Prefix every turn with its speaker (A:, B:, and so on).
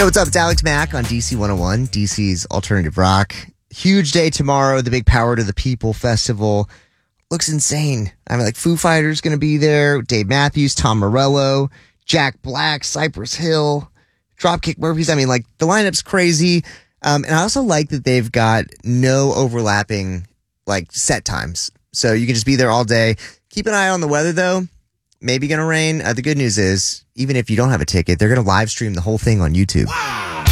A: Yo, what's up? It's Alex Mack on DC 101, DC's Alternative Rock. Huge day tomorrow, the big Power to the People Festival. Looks insane. I mean, like Foo Fighters going to be there, Dave Matthews, Tom Morello, Jack Black, Cypress Hill, Dropkick Murphys. I mean, like, the lineup's crazy. And I also like that they've got no overlapping, like, set times. So you can just be there all day. Keep an eye on the weather, though. Maybe going to rain. The good news is, even if you don't have a ticket, they're going to live stream the whole thing on YouTube. Wow.